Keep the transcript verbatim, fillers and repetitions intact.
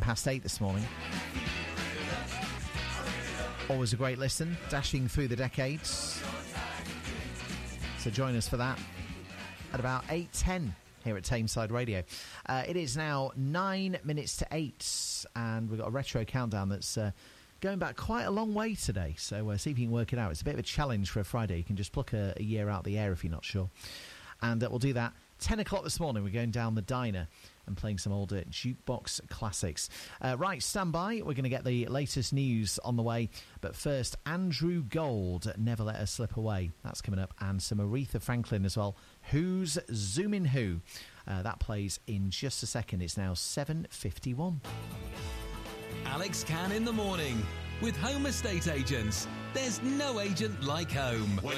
past eight this morning. Always a great listen, dashing through the decades. So join us for that at about eight ten here at Tameside Radio. Uh, it is now nine minutes to eight, and we've got a retro countdown that's uh, going back quite a long way today. So uh, see if you can work it out. It's a bit of a challenge for a Friday. You can just pluck a, a year out the air if you're not sure. And uh, we'll do that ten o'clock this morning. We're going down the diner and playing some old uh, jukebox classics. Uh, right, stand by. We're going to get the latest news on the way. But first, Andrew Gold, Never Let Her Slip Away. That's coming up. And some Aretha Franklin as well. Who's Zooming Who? Uh, that plays in just a second. It's now seven fifty-one. Alex Cann in the morning with Home Estate Agents. There's no agent like home.